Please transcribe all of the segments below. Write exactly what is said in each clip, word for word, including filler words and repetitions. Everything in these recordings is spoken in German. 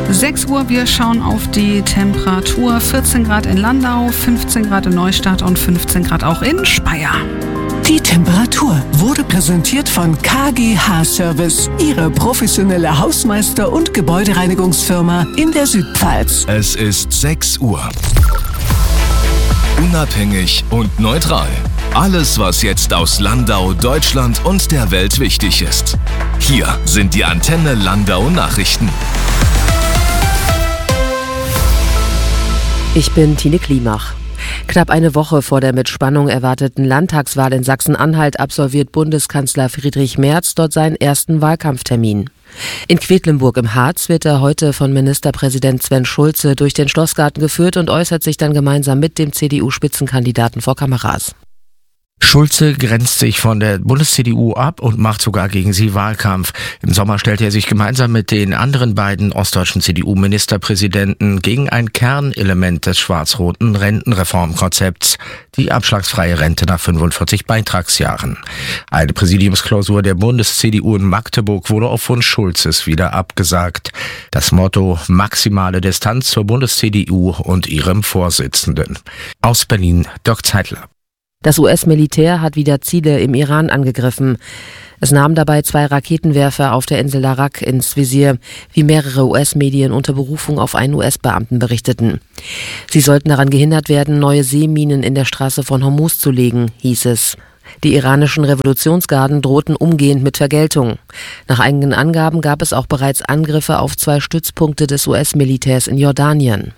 sechs Uhr, wir schauen auf die Temperatur. vierzehn Grad in Landau, fünfzehn Grad in Neustadt und fünfzehn Grad auch in Speyer. Die Temperatur wurde präsentiert von K G H Service, Ihre professionelle Hausmeister- und Gebäudereinigungsfirma in der Südpfalz. Es ist sechs Uhr. Unabhängig und neutral. Alles, was jetzt aus Landau, Deutschland und der Welt wichtig ist. Hier sind die Antenne Landau Nachrichten. Ich bin Tine Klimach. Knapp eine Woche vor der mit Spannung erwarteten Landtagswahl in Sachsen-Anhalt absolviert Bundeskanzler Friedrich Merz dort seinen ersten Wahlkampftermin. In Quedlinburg im Harz wird er heute von Ministerpräsident Sven Schulze durch den Schlossgarten geführt und äußert sich dann gemeinsam mit dem C D U-Spitzenkandidaten vor Kameras. Schulze grenzt sich von der Bundes-C D U ab und macht sogar gegen sie Wahlkampf. Im Sommer stellte er sich gemeinsam mit den anderen beiden ostdeutschen C D U-Ministerpräsidenten gegen ein Kernelement des schwarz-roten Rentenreformkonzepts, die abschlagsfreie Rente nach fünfundvierzig Beitragsjahren. Eine Präsidiumsklausur der Bundes-C D U in Magdeburg wurde auf Wunsch Schulzes wieder abgesagt. Das Motto: maximale Distanz zur Bundes-C D U und ihrem Vorsitzenden. Aus Berlin, Dirk Zeitler. Das U S-Militär hat wieder Ziele im Iran angegriffen. Es nahm dabei zwei Raketenwerfer auf der Insel Arak ins Visier, wie mehrere U S-Medien unter Berufung auf einen U S-Beamten berichteten. Sie sollten daran gehindert werden, neue Seeminen in der Straße von Hormuz zu legen, hieß es. Die iranischen Revolutionsgarden drohten umgehend mit Vergeltung. Nach eigenen Angaben gab es auch bereits Angriffe auf zwei Stützpunkte des U S-Militärs in Jordanien.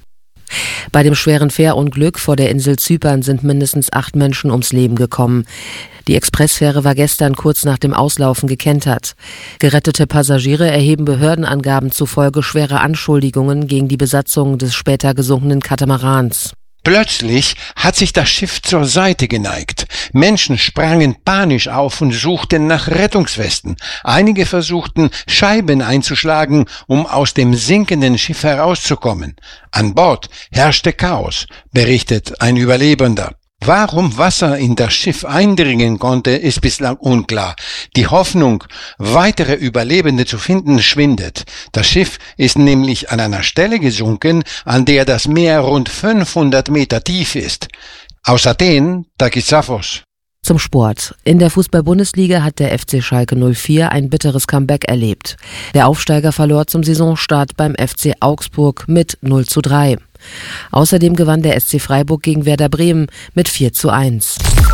Bei dem schweren Fährunglück vor der Insel Zypern sind mindestens acht Menschen ums Leben gekommen. Die Expressfähre war gestern kurz nach dem Auslaufen gekentert. Gerettete Passagiere erheben Behördenangaben zufolge schwere Anschuldigungen gegen die Besatzung des später gesunkenen Katamarans. Plötzlich hat sich das Schiff zur Seite geneigt. Menschen sprangen panisch auf und suchten nach Rettungswesten. Einige versuchten, Scheiben einzuschlagen, um aus dem sinkenden Schiff herauszukommen. An Bord herrschte Chaos, berichtet ein Überlebender. Warum Wasser in das Schiff eindringen konnte, ist bislang unklar. Die Hoffnung, weitere Überlebende zu finden, schwindet. Das Schiff ist nämlich an einer Stelle gesunken, an der das Meer rund fünfhundert Meter tief ist. Aus Athen, Takis Safos. Zum Sport. In der Fußball-Bundesliga hat der F C Schalke null vier ein bitteres Comeback erlebt. Der Aufsteiger verlor zum Saisonstart beim F C Augsburg mit null zu drei. Außerdem gewann der S C Freiburg gegen Werder Bremen mit vier zu eins.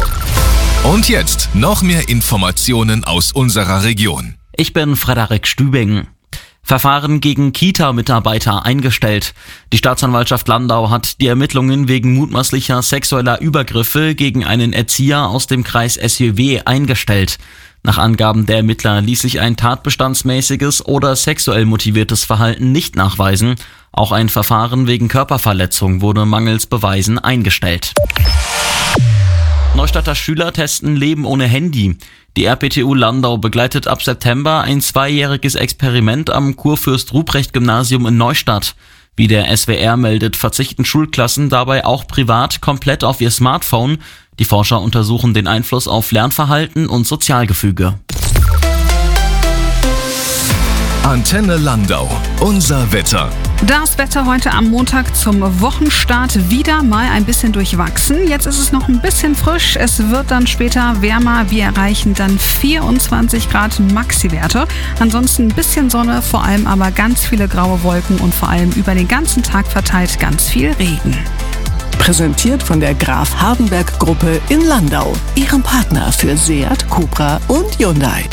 Und jetzt noch mehr Informationen aus unserer Region. Ich bin Frederik Stübing. Verfahren gegen Kita-Mitarbeiter eingestellt. Die Staatsanwaltschaft Landau hat die Ermittlungen wegen mutmaßlicher sexueller Übergriffe gegen einen Erzieher aus dem Kreis S J W eingestellt. Nach Angaben der Ermittler ließ sich ein tatbestandsmäßiges oder sexuell motiviertes Verhalten nicht nachweisen. Auch ein Verfahren wegen Körperverletzung wurde mangels Beweisen eingestellt. Neustadter Schüler testen Leben ohne Handy. Die R P T U Landau begleitet ab September ein zweijähriges Experiment am Kurfürst-Ruprecht-Gymnasium in Neustadt. Wie der S W R meldet, verzichten Schulklassen dabei auch privat komplett auf ihr Smartphone. Die Forscher untersuchen den Einfluss auf Lernverhalten und Sozialgefüge. Antenne Landau, unser Wetter. Das Wetter heute am Montag zum Wochenstart wieder mal ein bisschen durchwachsen. Jetzt ist es noch ein bisschen frisch. Es wird dann später wärmer. Wir erreichen dann vierundzwanzig Grad Maxi-Werte. Ansonsten ein bisschen Sonne, vor allem aber ganz viele graue Wolken und vor allem über den ganzen Tag verteilt ganz viel Regen. Präsentiert von der Graf Hardenberg Gruppe in Landau, ihrem Partner für Seat, Cupra und Hyundai.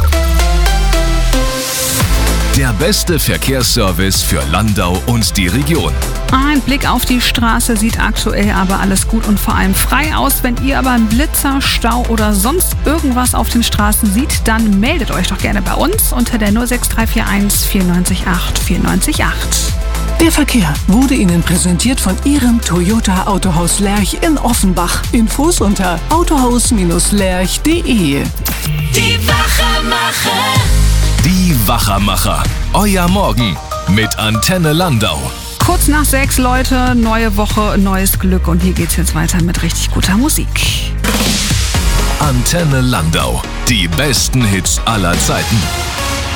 Der beste Verkehrsservice für Landau und die Region. Ein Blick auf die Straße sieht aktuell aber alles gut und vor allem frei aus. Wenn ihr aber einen Blitzer, Stau oder sonst irgendwas auf den Straßen seht, dann meldet euch doch gerne bei uns unter der null sechs drei vier eins vier neun acht vier neun acht. Der Verkehr wurde Ihnen präsentiert von Ihrem Toyota Autohaus Lerch in Offenbach. Infos unter autohaus lerch punkt de. Die Wachermacher. Die Wachermacher. Euer Morgen mit Antenne Landau. Kurz nach sechs, Leute, neue Woche, neues Glück und hier geht's jetzt weiter mit richtig guter Musik. Antenne Landau. Die besten Hits aller Zeiten.